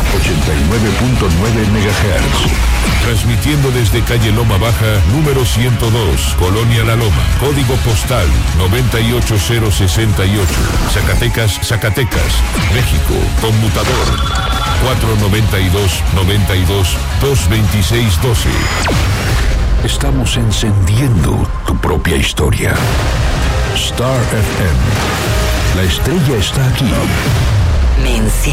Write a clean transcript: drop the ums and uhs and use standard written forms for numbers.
89.9 MHz. Transmitiendo desde calle Loma Baja, número 102, Colonia La Loma, código postal 98068, Zacatecas, México, conmutador 492-92-226-12. Estamos encendiendo tu propia historia. Star FM. La estrella está aquí.